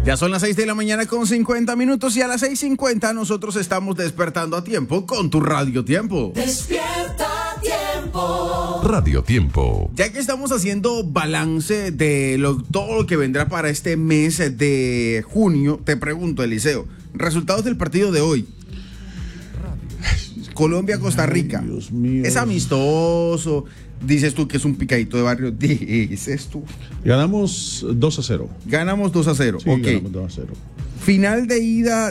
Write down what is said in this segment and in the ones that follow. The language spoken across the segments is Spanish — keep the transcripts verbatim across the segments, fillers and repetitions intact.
Ya son las seis de la mañana con cincuenta minutos y a las seis cincuenta nosotros estamos despertando a tiempo con tu Radio Tiempo. Despierta Tiempo. Radio Tiempo. Ya que estamos haciendo balance de lo, todo lo que vendrá para este mes de junio, te pregunto, Eliseo, resultados del partido de hoy. Colombia-Costa Rica. Ay, Dios mío. Es amistoso. Dices tú que es un picadito de barrio. Dices tú. Ganamos dos a cero. Ganamos dos a cero. Sí, ok. ganamos dos a cero. Final de ida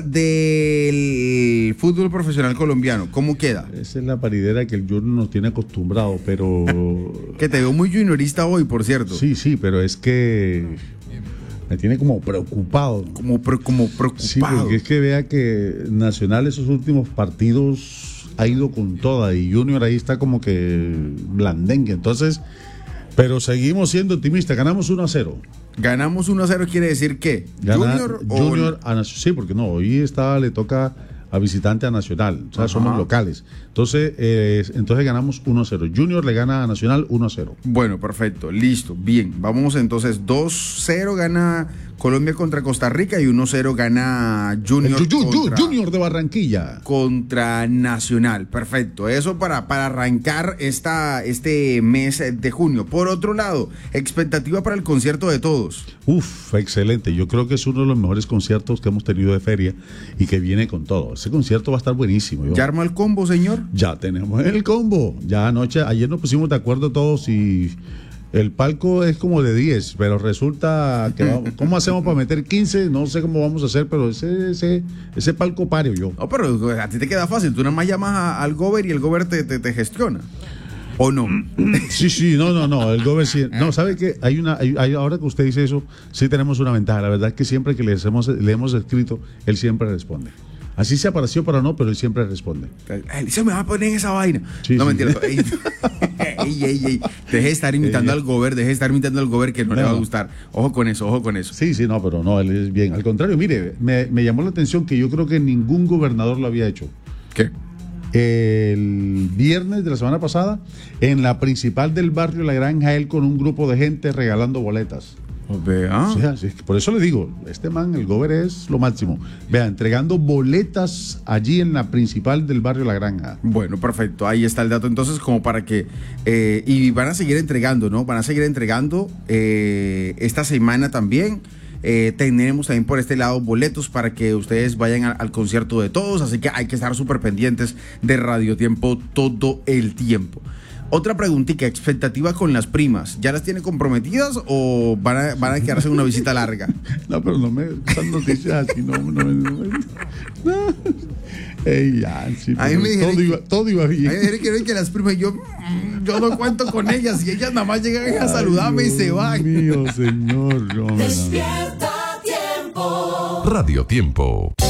del fútbol profesional colombiano. ¿Cómo queda? Esa es la paridera que el Junior nos tiene acostumbrado, pero... Que te veo muy juniorista hoy, por cierto. Sí, sí, pero es que me tiene como preocupado. Como, pre- como preocupado. Sí, porque es que vea que Nacional esos últimos partidos ha ido con toda y Junior ahí está como que blandengue. Entonces, pero seguimos siendo optimistas. Ganamos uno a cero. Ganamos uno a cero quiere decir ¿qué? Gana- Junior o... Junior a Nacional. Sí, porque no, hoy está, le toca a visitante a Nacional. O sea, Ajá. somos locales. Entonces, eh, entonces ganamos uno a cero. Junior le gana a Nacional uno a cero. Bueno, perfecto, listo, bien. Vamos entonces, dos cero gana Colombia contra Costa Rica y uno cero gana Junior, El Yu- Yu- contra, Junior de Barranquilla. contra Nacional. Perfecto, eso para, para arrancar esta, este mes de junio. Por otro lado, expectativa para el concierto de todos. Uf, excelente. Yo creo que es uno de los mejores conciertos que hemos tenido de feria y que viene con todo. Ese concierto va a estar buenísimo. Yo- ¿Ya arma el combo, señor? Ya tenemos el combo. Ya anoche, ayer nos pusimos de acuerdo todos y el palco es como de diez, pero resulta que vamos- ¿cómo hacemos para meter quince? No sé cómo vamos a hacer, pero ese ese ese palco pario yo. No, pero a ti te queda fácil. Tú nada más llamas a- al gober y el gober te, te, te gestiona. ¿O no? Sí, sí, no, no, no, el gober sí. No, ¿sabe qué? Hay una hay- hay- ahora que usted dice eso, sí tenemos una ventaja. La verdad es que siempre que le hemos le hemos escrito, él siempre responde. Así se apareció para no, pero él siempre responde. Eliseo me va a poner en esa vaina. Sí, no, sí. mentira. Ey, ey, ey, ey. Deje de estar imitando Ey, al gober, deje de estar imitando al gober que no, le va a No. gustar. Ojo con eso, ojo con eso. Sí, sí, no, pero no, él es bien. Al contrario, mire, me, me llamó la atención que yo creo que ningún gobernador lo había hecho. ¿Qué? El viernes de la semana pasada, en la principal del barrio La Granja, él con un grupo de gente regalando boletas. Vea. O sea, sí, por eso le digo, este man, el gober es lo máximo. Vea, entregando boletas allí en la principal del barrio La Granja. Bueno, perfecto. Ahí está el dato. Entonces, como para que. eh, y van a seguir entregando, ¿no? Van a seguir entregando eh, esta semana también. Eh, tendremos también por este lado boletos para que ustedes vayan a- al concierto de todos. Así que hay que estar súper pendientes de Radio Tiempo todo el tiempo. Otra preguntita, expectativa con las primas. ¿Ya las tiene comprometidas o van a, van a quedarse en una visita larga? No, pero no me dan noticias así, no, no, no, no, no. Ey, ya, sí, A mí pero me dijeron todo, que- iba, todo iba bien. A mí me dijeron que no, y que las primas, y yo, mm, yo no cuento con ellas y ellas nada más llegan a saludarme Ay, y se Dios van. mío, señor. No, no, no. Despierta Tiempo. Radio Tiempo.